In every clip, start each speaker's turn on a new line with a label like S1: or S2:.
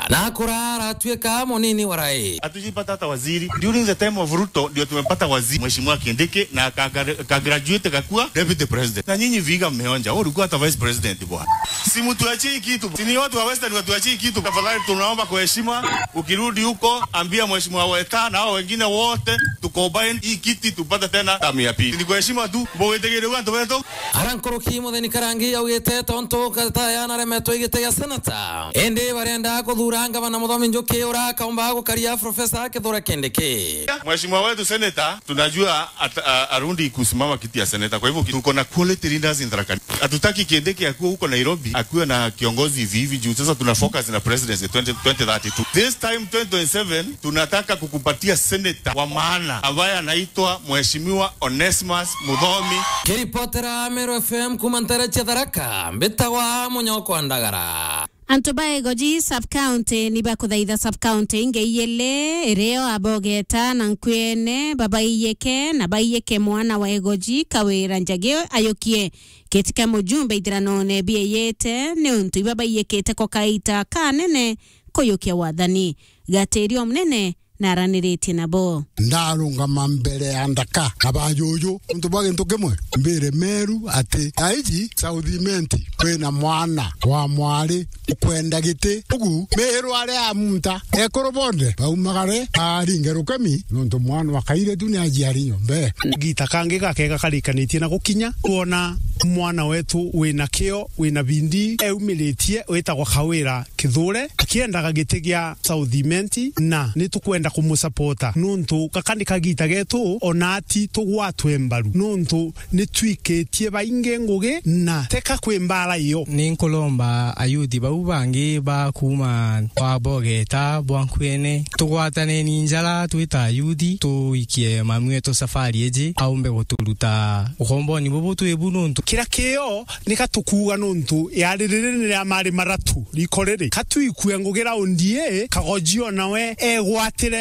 S1: na kurara tuweka monini warai.
S2: Hatujipata hata waziri. During the time of Ruto ndio tumepata waziri Mheshimiwa Kindiki na graduate kakuwa deputy president. Na nyinyi viga mmeonja. Wao ulikuwa hata vice president bwana. Si mtu achie kitu. Si watu wa Western watu achie kitu. Tafadhali tunaomba kwa heshima ukirudi huko ambia Mheshimiwa Weta na hao wengine wote tukombine hii kiti tupata tena tamu ya pili. Ni kwa heshima tu. Mbogetegere watu wetu.
S1: Arankoro kimo theni karangi ya ugete tonto kataya na remeto igete ya senata. Ende barenda kuthuranga bana muthomi njoke ora kaomba gukaria professor Kithure Kindiki.
S2: Mheshimiwa wetu senator tunajua arundi kusimama kiti ya senator. Kwa hivyo tuko na quality leaders in Tharaka. Hatutaki Kindiki akuwe huko Nairobi akuwe na kiongozi hivi juu sasa tuna focus na presidency 2032. This time 2027 tunataka kukupatia senator wa maana ambaye anaitwa Mheshimiwa Onesimus Muthomi.
S1: Kiripotera Meru FM kumantara cha Tharaka mbetagwa Munyoko Ndagara.
S3: Antobae goji sub-county ni bakuthaitha sub-county ingeiyele ireo abogeta na nkwene babaiyeke na baiyeke mwana wa egoji kawira njage ayokie ketika mujumbe itiranone biyete ne untu babaiyekete kokaita kanene koyokia wathani gaterio mnene naranirite nabo
S4: ndarungama mbere ya ndaka abayoyo untu bagento kemwe mbere Meru ati aiji Southiment kwena mwana wa mwari ukwenda gite ugu Meru ari amunta ekorobonde baumagare aringerukemi nonto mwana wakaire dunia ajiarinyo mbe
S5: gita kange gakega karikanitie na gukinya kuona mwana wetu wina kio wina bindi eumilitie wetagwa Kawira Kithure akiendaga gite gya Southiment na nitukwenda kumusupporta nuntu kakandika gita getu onati tugwatwe mbaru nuntu nitwiketie bainge nguge na teka kwembara iyo
S6: ninkolomba ayuthi bau bangi ba kuma babogeta bwankwene tugwatane ninjala twita ayuthi tuikie mamweto safari eje aumbe gutuluta ukomboni bobotu ebununtu
S5: kira kio nikatukuga nuntu yaririre ya mari maratu rikorere katwikuya ngugera ondie kagojio nawe egwatire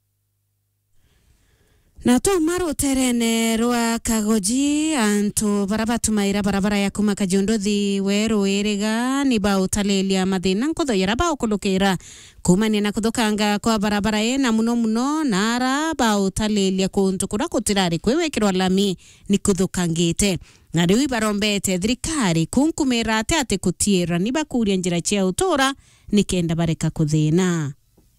S3: na to maro terene roa kagoji anto barabatu maira barabara ya kuma kajiondothi wero erega ni ba utalelia mathina nkotho yaraba okolokera kumani na kuthokanga kwa barabara ena muno nara ba utalelia kuntu kura kutirari kwewekirwa lami ni kuthokangite na riu barombete thirikari kunkumira ate kutiera ni bakuria njira cia utora nikenda bareka kuthina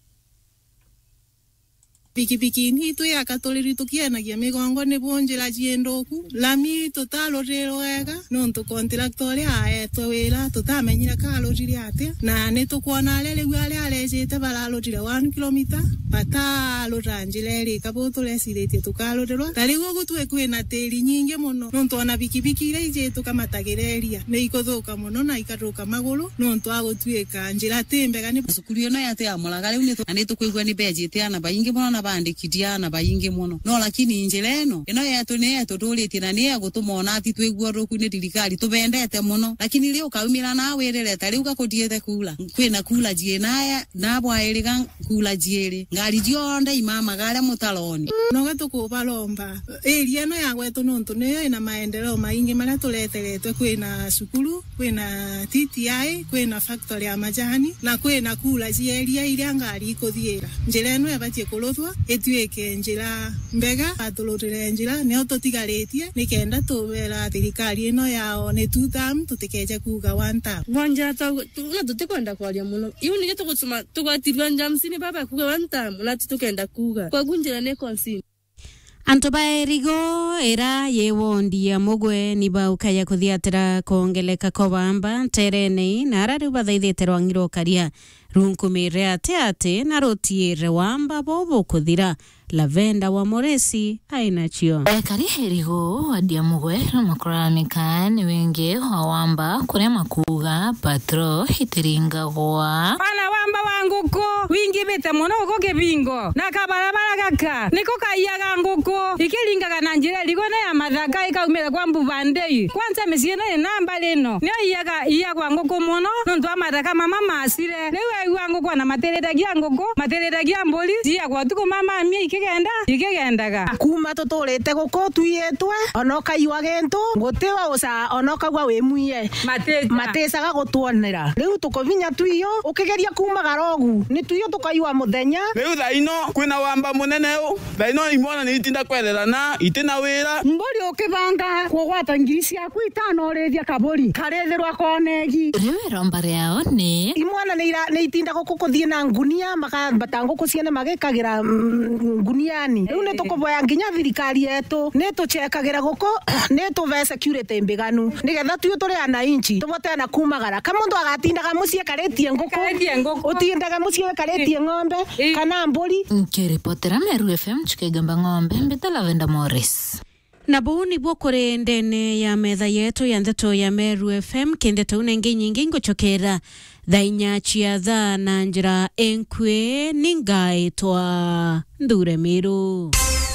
S7: Pikipiki ni tu ya katoliri tukienagia migongo ni bonjela jiendoku lami tutalorero wega nontu kontraktori aeto wira tutamenyira kaloriri ate na ne tukuona lele gwale alejete balalorire 1 km batalorangile ri kabotole sirete tukalorerwa tarigo gutwe kwina teri nyinge muno nontu ona pikipiki ile ije tukamatagereria ne ikothoka muno na ikatoka maguru nontu agotweka njira tembega ni
S8: sukuri no yate amulaga riu ni tukwigwa ni bejete ana bainge muno bandikidia na bayinge muno no lakini injileno ino yetu ne yetu tulitina ne gutumona ati twigwa roku ne dirikali tubendete muno lakini leo kaumira na werere tari ugakotiete kula kwina kula jienaya na bwairiga kula jiere ngari jionde imama gale mutaloni
S7: no gatuko balomba area no ya gwetu nontu ne ina maendeleo maingi mara tuleteretwe kwina sukuru kwina TTI kwina factory ya majani na kwina kula jieria ile ngari ikothiera njileno yabatie kulothwa etweke njira mbega atulurire njira ne ototigaritie nikenda tubera thirikari ino yao ne tutam tutikeje kuga wanta
S9: wanja tutikwenda kwalia muno iu ni geto gutuma tugatirwa njamsini baba kuga wanta na tukenda kuga kwa gunjira ne konsini
S3: Antobae rigo era yewondi ya mugwe ni baukaya kuthiatira kongeleka kobamba terene na rari bathaithite rwangiro karia runkumire ate na rotiere wamba bobo kuthira Lavenda wa Moresi ainachio
S10: kari herigo wadia mugwe na makuramika ni wenge wamba kurema kuga patro hitiringa gwa
S11: pana wamba wanguko wingi bete mono uko kebingo na kabarabara kaka niko kaiyaga nguko ikilinga kana njire ligo na ya madhaka kaumira kwa mbuvandei kwanza mesiena namba leno nio iya kwa ngoko mono nondu amara kama mama asire lewe wangu kwa na matereragia ngoko matereragia mboli iya kwa tuko mama mie ikigendaga
S12: kuma tuturite guko tuyetwe onoka iwa gento ngotewa osa onoka gwa wemuye matesaga gutuonera riu tukovinya tuiyo ukigeria kuma garogu ni tuiyo tukaiwa muthenya
S13: riu thaino kwina wamba munene u thaino imwana ni itinda kwererana itina wira
S12: mbori ukibanga kugwata ngiri ciaku 5 urithia kaburi karethirwa konegi
S10: riu romba riao ni
S12: imwana ni itinda gukuthie na ngunia makambata nguku ciene magikagira nguniani riu ni tukuvoya nginya thirikari yetu ni tuchekagira guku ni tuve security mbiganu nigetha tuyo turi ana inchi tuvote na kumagara kama mundu agatindaga mucie karitie nguku utindaga mucie karitie ng'ombe kana mburi
S10: nkiripotera Meru FM chikegamba ng'ombe mbita Lavenda Morris
S3: na buu nibwo kuri ndene ya metha yetu ya ndeto ya Meru FM kendete unenge nyingi ngochokera thainya chiatha na njira enkwe ningaitwa Ndure Miru.